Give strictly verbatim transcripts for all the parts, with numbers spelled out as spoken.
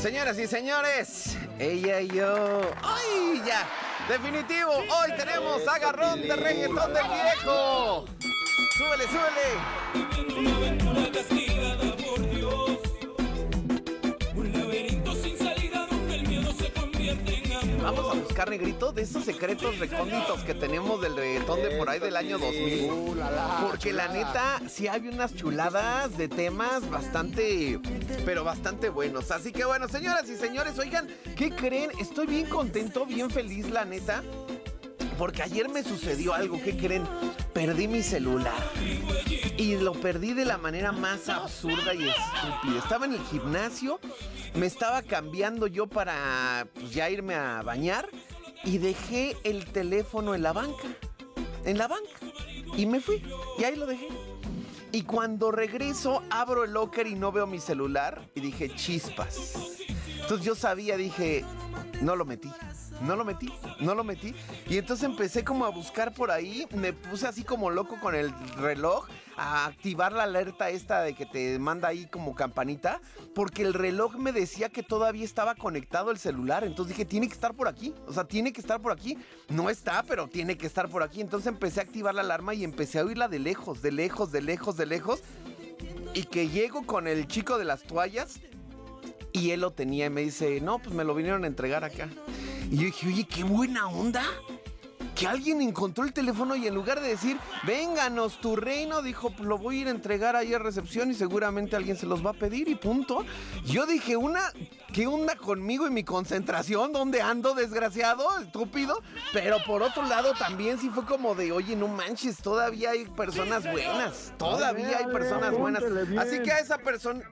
Señoras y señores, ella y yo. ¡Ay, ya! Definitivo, hoy tenemos agarrón de reggaetón del viejo. ¡Súbele, súbele! Una aventura castigada por Dios. Un laberinto sin salida donde el miedo se convierte en amor. Vamos a buscar, negrito, de esos secretos recónditos que tenemos del reggaetón de por ahí del año dos mil. Porque la neta, sí hay unas chuladas de temas bastante, pero bastante buenos. Así que bueno, señoras y señores, oigan, ¿qué creen? Estoy bien contento, bien feliz, la neta. Porque ayer me sucedió algo, ¿qué creen? Perdí mi celular. Y lo perdí de la manera más absurda y estúpida. Estaba en el gimnasio, me estaba cambiando yo para pues, ya irme a bañar. Y dejé el teléfono en la banca. En la banca. Y me fui. Y ahí lo dejé. Y cuando regreso, abro el locker y no veo mi celular. Y dije, chispas. Entonces yo sabía, dije, no lo metí. No lo metí, no lo metí. Y entonces empecé como a buscar por ahí. Me puse así como loco con el reloj a activar la alerta esta de que te manda ahí como campanita. Porque el reloj me decía que todavía estaba conectado el celular. Entonces dije, tiene que estar por aquí. O sea, tiene que estar por aquí. No está, pero tiene que estar por aquí. Entonces empecé a activar la alarma y empecé a oírla de lejos, de lejos, de lejos, de lejos. Y que llego con el chico de las toallas. Y él lo tenía y me dice, no, pues me lo vinieron a entregar acá. Y yo dije, oye, qué buena onda. Que alguien encontró el teléfono y en lugar de decir, vénganos tu reino, dijo, pues lo voy a ir a entregar ahí a recepción y seguramente alguien se los va a pedir y punto. Yo dije, una, ¿qué onda conmigo y mi concentración? ¿Dónde ando, desgraciado, estúpido? Pero por otro lado también sí fue como de, oye, no manches, todavía hay personas buenas. Todavía hay personas buenas. Así que a esa persona...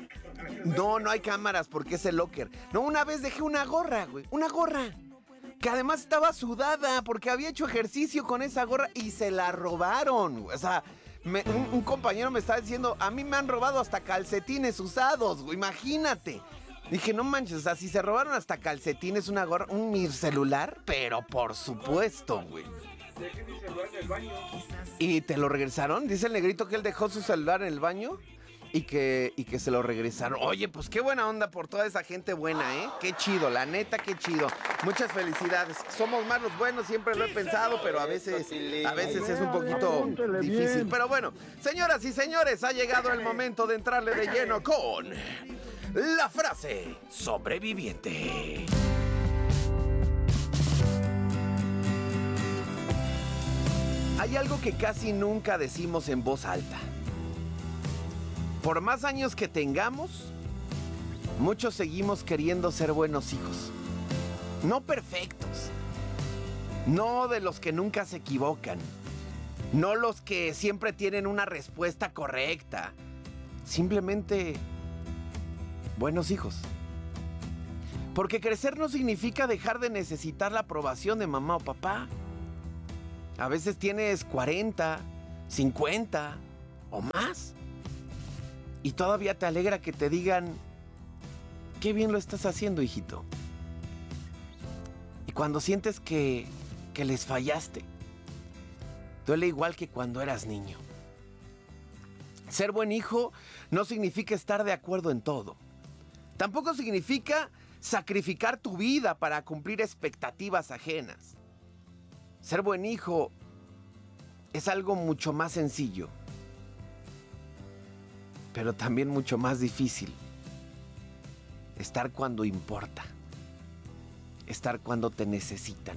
No, no hay cámaras porque es el locker. No, una vez dejé una gorra, güey, una gorra. Que además estaba sudada porque había hecho ejercicio con esa gorra y se la robaron. O sea, me, un, un compañero me estaba diciendo, a mí me han robado hasta calcetines usados, güey, imagínate. Dije, no manches, o sea, si se robaron hasta calcetines, una gorra, un mi celular, pero por supuesto, güey. Dejé mi celular en el baño. ¿Y te lo regresaron? Dice el negrito que él dejó su celular en el baño. Y que, y que se lo regresaron. Oye, pues qué buena onda por toda esa gente buena, ¿eh? Qué chido, la neta, qué chido. Muchas felicidades. Somos más los buenos, siempre lo he pensado, pero a veces, a veces es un poquito difícil. Pero bueno, señoras y señores, ha llegado el momento de entrarle de lleno con la frase sobreviviente. Hay algo que casi nunca decimos en voz alta. Por más años que tengamos, muchos seguimos queriendo ser buenos hijos. No perfectos. No de los que nunca se equivocan. No los que siempre tienen una respuesta correcta. Simplemente buenos hijos. Porque crecer no significa dejar de necesitar la aprobación de mamá o papá. A veces tienes cuarenta, cincuenta o más. Y todavía te alegra que te digan, qué bien lo estás haciendo, hijito. Y cuando sientes que, que les fallaste, duele igual que cuando eras niño. Ser buen hijo no significa estar de acuerdo en todo. Tampoco significa sacrificar tu vida para cumplir expectativas ajenas. Ser buen hijo es algo mucho más sencillo, pero también mucho más difícil. Estar cuando importa. Estar cuando te necesitan.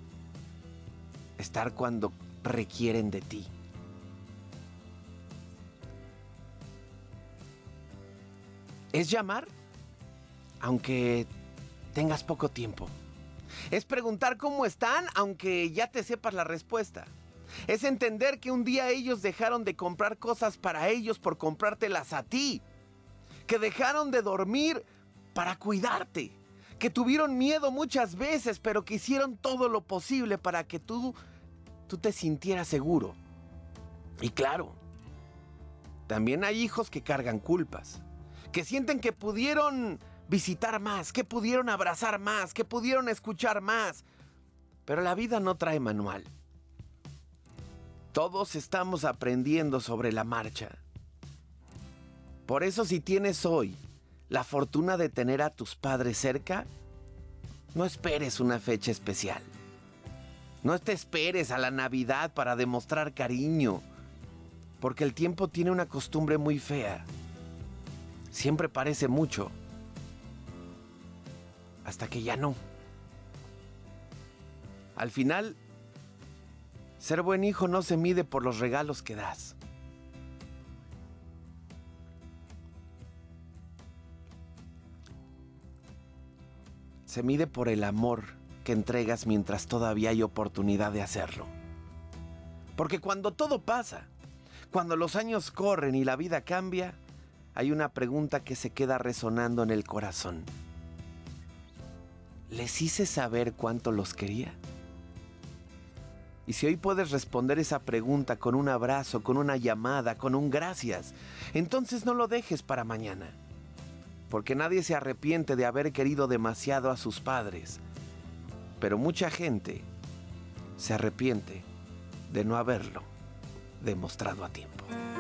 Estar cuando requieren de ti. Es llamar, aunque tengas poco tiempo. Es preguntar cómo están, aunque ya te sepas la respuesta. Es entender que un día ellos dejaron de comprar cosas para ellos por comprártelas a ti. Que dejaron de dormir para cuidarte. Que tuvieron miedo muchas veces, pero que hicieron todo lo posible para que tú, tú te sintieras seguro. Y claro, también hay hijos que cargan culpas. Que sienten que pudieron visitar más, que pudieron abrazar más, que pudieron escuchar más. Pero la vida no trae manual. Todos estamos aprendiendo sobre la marcha. Por eso si tienes hoy la fortuna de tener a tus padres cerca, no esperes una fecha especial. No te esperes a la Navidad para demostrar cariño, porque el tiempo tiene una costumbre muy fea. Siempre parece mucho, hasta que ya no. Al final, ser buen hijo no se mide por los regalos que das. Se mide por el amor que entregas mientras todavía hay oportunidad de hacerlo. Porque cuando todo pasa, cuando los años corren y la vida cambia, hay una pregunta que se queda resonando en el corazón. ¿Les hice saber cuánto los quería? Y si hoy puedes responder esa pregunta con un abrazo, con una llamada, con un gracias, entonces no lo dejes para mañana. Porque nadie se arrepiente de haber querido demasiado a sus padres. Pero mucha gente se arrepiente de no haberlo demostrado a tiempo.